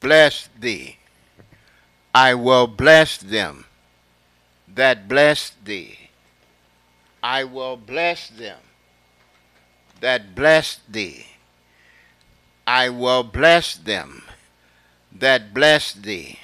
bless thee. I will bless them that bless thee. I will bless them that bless thee. I will bless them that bless thee.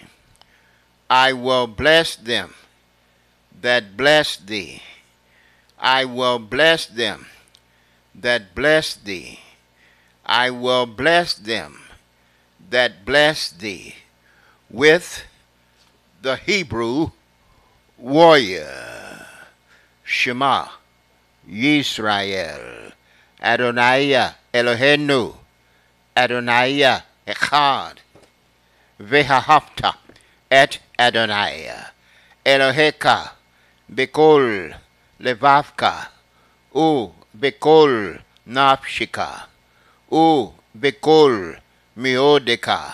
I will bless them that bless thee. I will bless them that bless thee. I will bless them that bless thee with the Hebrew warrior. Shema Yisrael Adonai Eloheinu Adonai Echad Ve'ahavta et Adonai Eloheka Bekol Levavka U Bekol Nafshika U Bekol Miodeka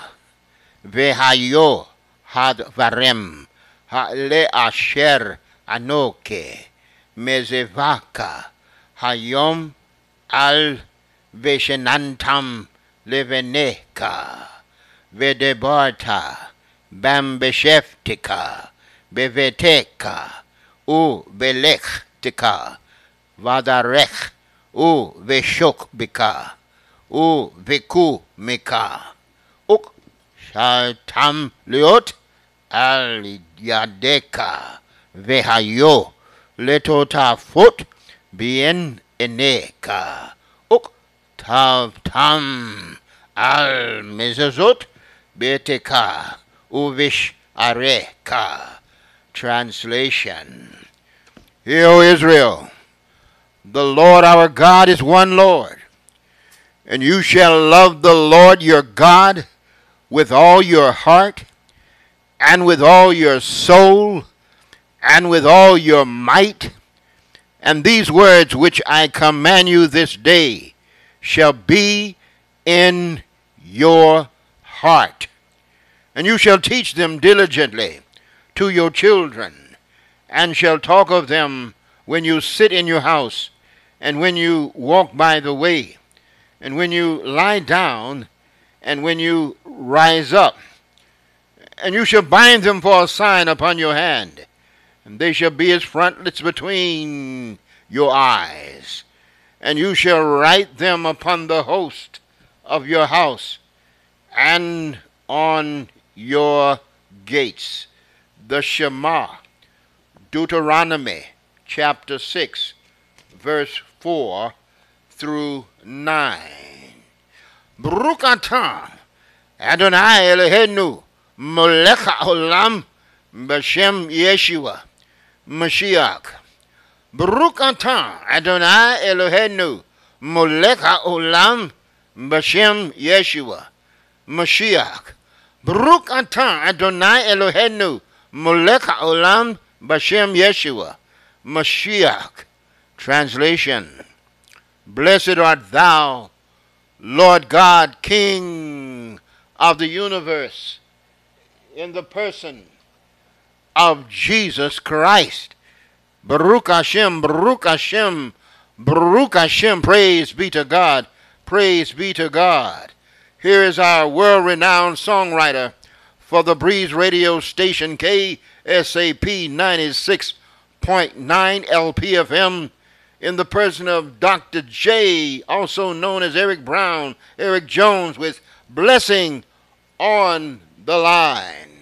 Ve'hayo Hadvarem Ha'le Asher Anoke Mezevaka Hayom Al Veshenantam Leveneka Vedebarta Bambesheftika Beveteka U Belechtika Vadarech U Veshokbika U Veku Mika Uk Shatam Liot Al Yadeka Vehayo Letota Foot Bien Eneka Uk Tav Tam Al Mezazot Beteka Uvish Areka. Translation. Hear, O Israel, the Lord our God is one Lord, and you shall love the Lord your God with all your heart, and with all your soul, and with all your might. And these words which I command you this day shall be in your heart. And you shall teach them diligently to your children, and shall talk of them when you sit in your house, and when you walk by the way, and when you lie down, and when you rise up. And you shall bind them for a sign upon your hand, and they shall be as frontlets between your eyes. And you shall write them upon the host of your house, and on your gates. The Shema, Deuteronomy chapter 6, verse 4 through 9. Baruch atah Adonai Eloheinu Melech haolam b'shem Yeshua Mashiach. Baruch atah Adonai Eloheinu Melech haolam b'shem Yeshua Mashiach. Baruch atah Adonai Eloheinu Melech haolam b'shem Yeshua Mashiach. Translation. Blessed art thou, Lord God, King of the universe, in the person of Jesus Christ. Baruch Hashem, Baruch Hashem, Baruch Hashem. Praise be to God. Praise be to God. Here is our world-renowned songwriter for the Breeze radio station KSAP 96.9 LPFM, in the person of Dr. J, also known as Eric Brown, Eric Jones, with Blessing on the Line.